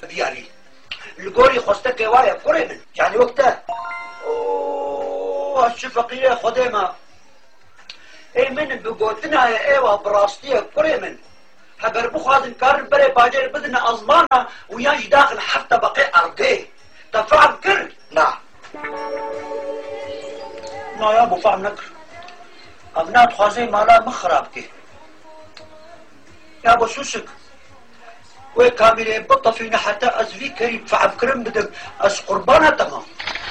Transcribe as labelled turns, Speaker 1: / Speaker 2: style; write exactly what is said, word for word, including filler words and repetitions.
Speaker 1: بياري القوري خوستك وايا كوري من يعني وقتها اوه الشفقية خديمة اي من بقوتنا يا ايوه براستية كوري من هبر بخوازن كار بري باجر بدنا ازمانا وياجي داخل حتى بقي ارضي تفهم كر نعم نا يا ابو فهم نكر ابنات خوازي مالا مخرابكي يا ابو سوسك وي كاميري بطفينا حتى ازفي كريم فعب كرم بدم از قربانة تمام